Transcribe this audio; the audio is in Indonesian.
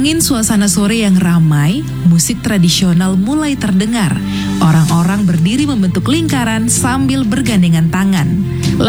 angin suasana sore yang ramai, musik tradisional mulai terdengar. Orang-orang berdiri membentuk lingkaran sambil bergandengan tangan.